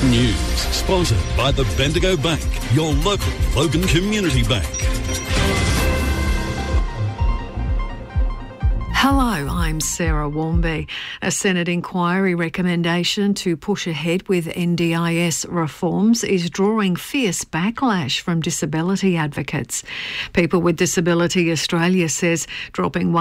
News sponsored by the Bendigo Bank, your local Logan Community Bank. Hello, I'm Sarah Warmby. A Senate inquiry recommendation to push ahead with NDIS reforms is drawing fierce backlash from disability advocates. People with Disability Australia says dropping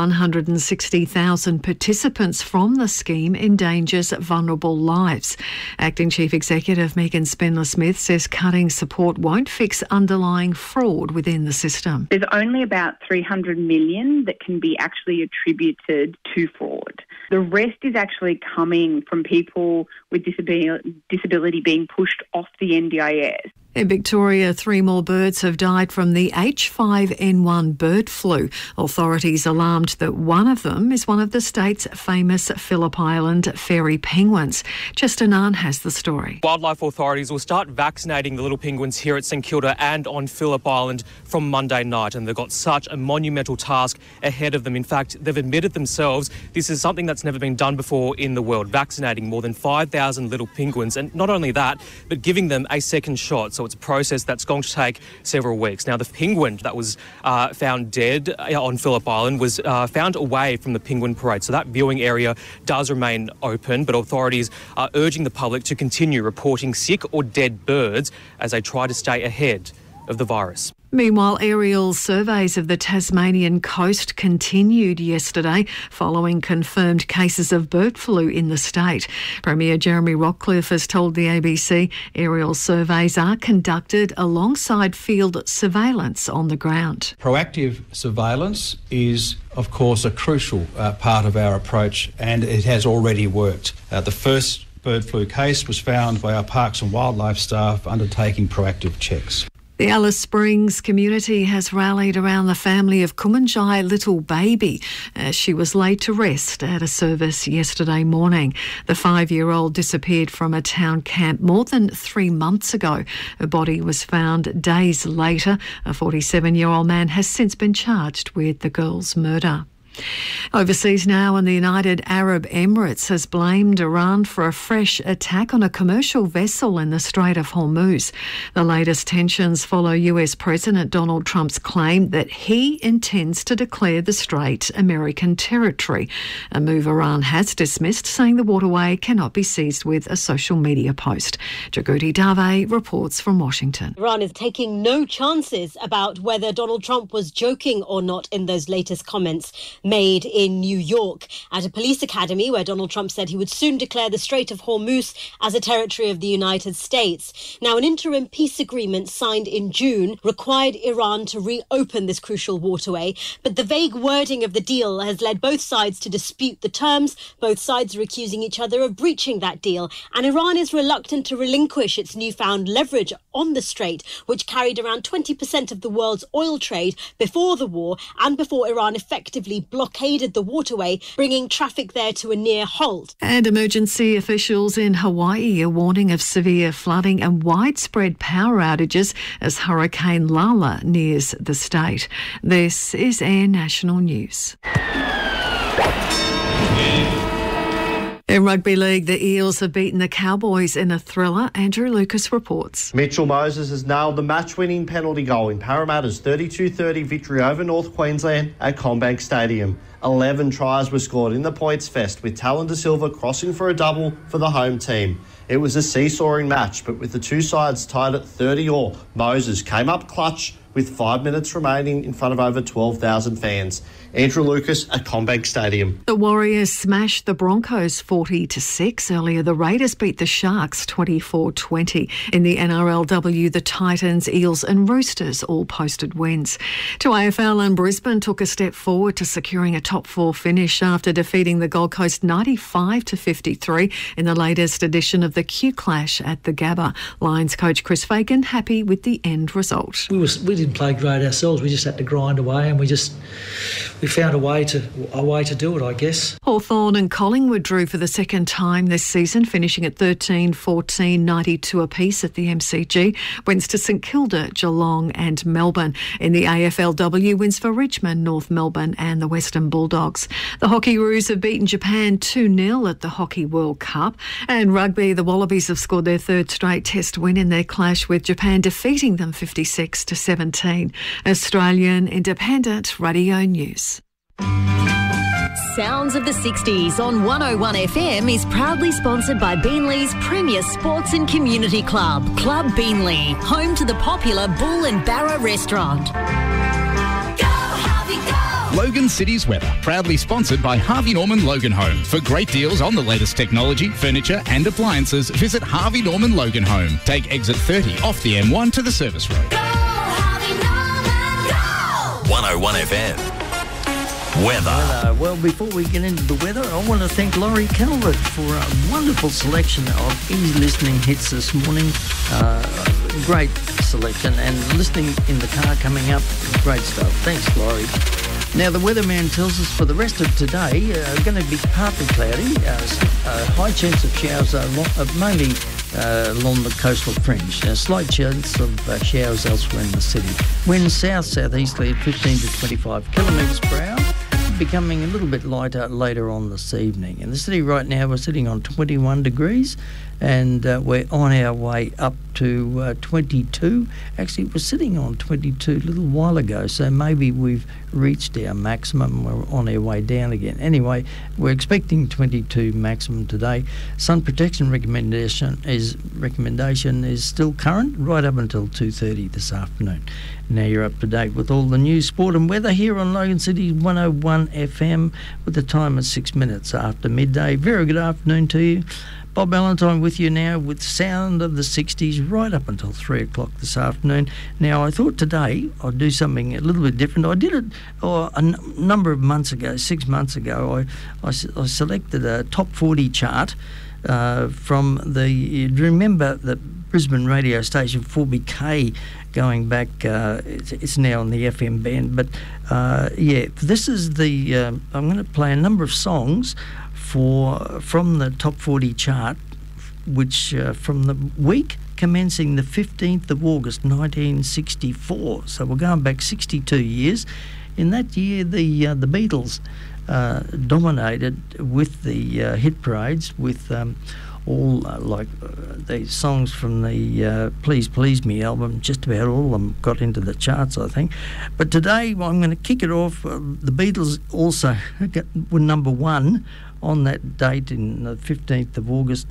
160,000 participants from the scheme endangers vulnerable lives. Acting Chief Executive Megan Spindler-Smith says cutting support won't fix underlying fraud within the system. There's only about $300 million that can be actually attributed to fraud. The rest is actually coming from people with disability being pushed off the NDIS. In Victoria, 3 more birds have died from the H5N1 bird flu. Authorities alarmed that one of them is one of the state's famous Phillip Island fairy penguins. Chester Nunn has the story. Wildlife authorities will start vaccinating the little penguins here at St Kilda and on Phillip Island from Monday night, and they've got such a monumental task ahead of them. In fact, they've admitted themselves this is something that's never been done before in the world, vaccinating more than 5,000 little penguins, and not only that, but giving them a second shot. So it's a process that's going to take several weeks. Now, the penguin that was found dead on Phillip Island was found away from the penguin parade. So that viewing area does remain open, but authorities are urging the public to continue reporting sick or dead birds as they try to stay ahead of the virus. Meanwhile, aerial surveys of the Tasmanian coast continued yesterday following confirmed cases of bird flu in the state. Premier Jeremy Rockcliffe has told the ABC aerial surveys are conducted alongside field surveillance on the ground. Proactive surveillance is, of course, a crucial part of our approach, and it has already worked. The first bird flu case was found by our Parks and Wildlife staff undertaking proactive checks. The Alice Springs community has rallied around the family of Kumanjai little baby as she was laid to rest at a service yesterday morning. The 5-year-old disappeared from a town camp more than 3 months ago. Her body was found days later. A 47-year-old man has since been charged with the girl's murder. Overseas now, and the United Arab Emirates has blamed Iran for a fresh attack on a commercial vessel in the Strait of Hormuz. The latest tensions follow US President Donald Trump's claim that he intends to declare the strait American territory, a move Iran has dismissed, saying the waterway cannot be seized with a social media post. Jagoti Dave reports from Washington. Iran is taking no chances about whether Donald Trump was joking or not in those latest comments made in New York at a police academy where Donald Trump said he would soon declare the Strait of Hormuz as a territory of the United States. Now, an interim peace agreement signed in June required Iran to reopen this crucial waterway, but the vague wording of the deal has led both sides to dispute the terms. Both sides are accusing each other of breaching that deal, and Iran is reluctant to relinquish its newfound leverage on the strait, which carried around 20% of the world's oil trade before the war and before Iran effectively blockaded the waterway, bringing traffic there to a near halt. And emergency officials in Hawaii are warning of severe flooding and widespread power outages as Hurricane Lala nears the state. This is Air National News. In rugby league, the Eels have beaten the Cowboys in a thriller. Andrew Lucas reports. Mitchell Moses has nailed the match-winning penalty goal in Parramatta's 32-30 victory over North Queensland at CommBank Stadium. 11 tries were scored in the points fest, with Talon De Silva crossing for a double for the home team. It was a seesawing match, but with the two sides tied at 30-all, Moses came up clutch with 5 minutes remaining in front of over 12,000 fans. Andrew Lucas at CommBank Stadium. The Warriors smashed the Broncos 40-6. Earlier, the Raiders beat the Sharks 24-20. In the NRLW, the Titans, Eels and Roosters all posted wins. To AFL, and Brisbane took a step forward to securing a top 4 finish after defeating the Gold Coast 95-53 in the latest edition of the Q Clash at the Gabba. Lions coach Chris Fagan happy with the end result. We didn't play great ourselves. We just had to grind away, and we just we found a way to do it, I guess. Hawthorn and Collingwood drew for the second time this season, finishing at 13-14, 92 apiece at the MCG. Wins to St Kilda, Geelong and Melbourne. In the AFLW, wins for Richmond, North Melbourne and the Western Bulldogs. The Hockeyroos have beaten Japan 2-0 at the Hockey World Cup. And rugby, the Wallabies have scored their third straight Test win in their clash with Japan, defeating them 56-17. Australian Independent Radio News. Sounds of the 60s on 101 FM is proudly sponsored by Beanley's premier sports and community club, Club Beanley, home to the popular Bull and Barra restaurant. Go, Harvey, go! Logan City's weather, proudly sponsored by Harvey Norman Logan Home. For great deals on the latest technology, furniture and appliances, visit Harvey Norman Logan Home. Take exit 30 off the M1 to the service road. Go, Harvey Norman, go! 101 FM. Weather. Well, before we get into the weather, I want to thank Laurie Calvert for a wonderful selection of easy listening hits this morning. Great selection, and listening in the car coming up, great stuff. Thanks, Laurie. Now, the weatherman tells us for the rest of today, going to be partly cloudy, high chance of showers mainly along the coastal fringe. A slight chance of showers elsewhere in the city. Winds south-southeasterly at 15 to 25 kilometres per hour, becoming a little bit lighter later on this evening. In the city right now, we're sitting on 21 degrees, and we're on our way up to 22. Actually, we're sitting on 22 a little while ago, so maybe we've reached our maximum. We're on our way down again. Anyway, we're expecting 22 maximum today. Sun protection recommendation is still current right up until 2:30 this afternoon. Now you're up to date with all the news, sport and weather here on Logan City's 101 FM with the time at 6 minutes after midday. Very good afternoon to you. Bob Valentine with you now with Sound of the 60s right up until 3 o'clock this afternoon. Now, I thought today I'd do something a little bit different. I did it a number of months ago, 6 months ago. I selected a top 40 chart from the... Do you remember the Brisbane radio station 4BK going back? It's now on the FM band. But, this is the... I'm going to play a number of songs from the top 40 chart, which from the week commencing the 15th of August 1964. So we're going back 62 years. In that year, the Beatles dominated with the hit parades with all the songs from the Please Please Me album. Just about all of them got into the charts, I think. But today I'm going to kick it off. The Beatles also were number one on that date in the 15th of August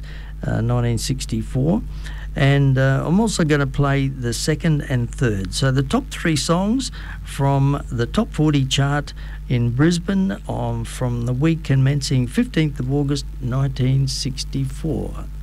1964. And I'm also going to play the second and third. So the top three songs from the top 40 chart in Brisbane from the week commencing 15th of August 1964.